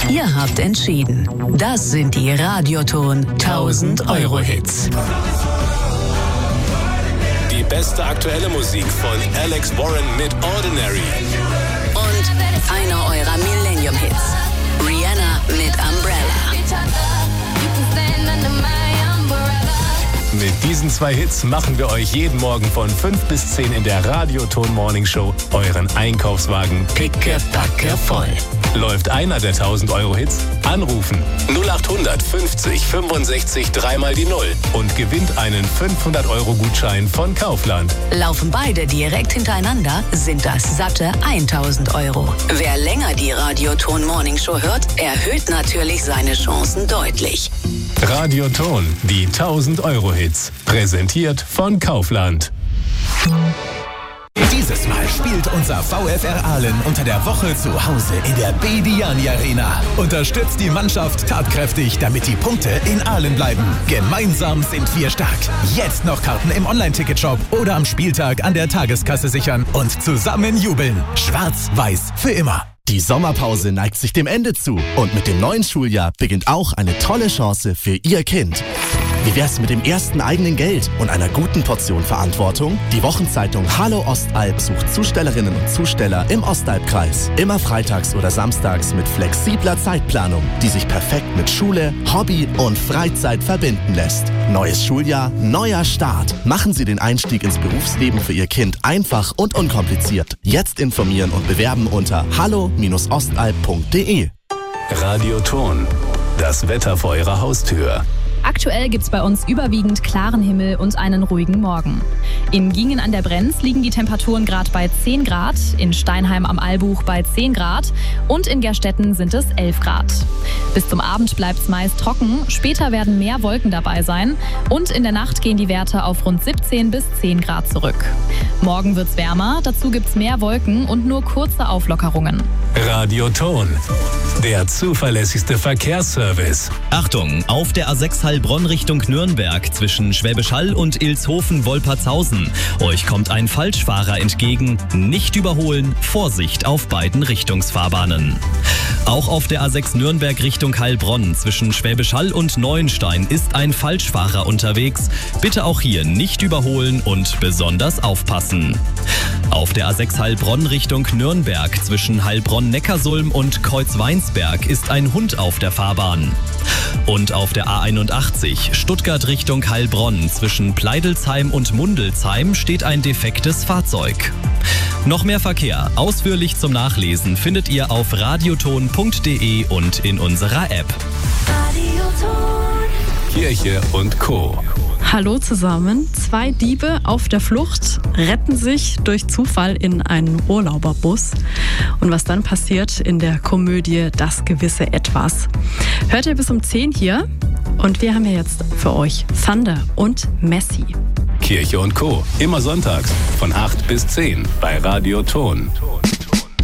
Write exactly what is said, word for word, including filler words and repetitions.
Ihr habt entschieden. Das sind die Radioton tausend Euro Hits. Die beste aktuelle Musik von Alex Warren mit Ordinary. Und einer eurer Millennium-Hits. Rihanna mit Umbrella. Mit diesen zwei Hits machen wir euch jeden Morgen von fünf bis zehn in der Radioton Morning Show euren Einkaufswagen pickepacke voll. Läuft einer der tausend Euro Hits? Anrufen null acht fünfzig fünfundsechzig dreimal die Null und gewinnt einen fünfhundert Euro Gutschein von Kaufland. Laufen beide direkt hintereinander, sind das satte tausend Euro. Wer länger die Radioton Morning Show hört, erhöht natürlich seine Chancen deutlich. Radioton, die tausend Euro Hits. Präsentiert von Kaufland. Dieses Mal spielt unser VfR Aalen unter der Woche zu Hause in der Bediani Arena. Unterstützt die Mannschaft tatkräftig, damit die Punkte in Aalen bleiben. Gemeinsam sind wir stark. Jetzt noch Karten im Online-Ticketshop oder am Spieltag an der Tageskasse sichern und zusammen jubeln. Schwarz-Weiß für immer. Die Sommerpause neigt sich dem Ende zu und mit dem neuen Schuljahr beginnt auch eine tolle Chance für Ihr Kind. Wie wär's mit dem ersten eigenen Geld und einer guten Portion Verantwortung? Die Wochenzeitung Hallo Ostalb sucht Zustellerinnen und Zusteller im Ostalbkreis. Immer freitags oder samstags mit flexibler Zeitplanung, die sich perfekt mit Schule, Hobby und Freizeit verbinden lässt. Neues Schuljahr, neuer Start. Machen Sie den Einstieg ins Berufsleben für Ihr Kind einfach und unkompliziert. Jetzt informieren und bewerben unter hallo ostalb punkt de. Radioton, das Wetter vor Ihrer Haustür. Aktuell gibt es bei uns überwiegend klaren Himmel und einen ruhigen Morgen. In Gingen an der Brenz liegen die Temperaturen gerade bei zehn Grad, in Steinheim am Albuch bei zehn Grad und in Gerstetten sind es elf Grad. Bis zum Abend bleibt es meist trocken, später werden mehr Wolken dabei sein und in der Nacht gehen die Werte auf rund siebzehn bis zehn Grad zurück. Morgen wird's wärmer, dazu gibt's mehr Wolken und nur kurze Auflockerungen. Radioton, der zuverlässigste Verkehrsservice. Achtung, auf der A sechs Heilbronn Richtung Nürnberg zwischen Schwäbisch Hall und Ilshofen-Wolpertshausen. Euch kommt ein Falschfahrer entgegen. Nicht überholen, Vorsicht auf beiden Richtungsfahrbahnen. Auch auf der A sechs Nürnberg Richtung Heilbronn zwischen Schwäbisch Hall und Neuenstein ist ein Falschfahrer unterwegs. Bitte auch hier nicht überholen und besonders aufpassen. Auf der A sechs Heilbronn Richtung Nürnberg zwischen Heilbronn-Neckarsulm und Kreuzweinsberg ist ein Hund auf der Fahrbahn. Und auf der A einundachtzig Stuttgart Richtung Heilbronn zwischen Pleidelsheim und Mundelsheim steht ein defektes Fahrzeug. Noch mehr Verkehr, ausführlich zum Nachlesen, findet ihr auf radioton punkt de und in unserer App. Kirche und Co. Hallo zusammen. Zwei Diebe auf der Flucht retten sich durch Zufall in einen Urlauberbus. Und was dann passiert in der Komödie Das gewisse Etwas. Hört ihr bis um zehn hier. Und wir haben ja jetzt für euch Thunder und Messi. Kirche und Co. Immer sonntags von acht bis zehn bei Radioton.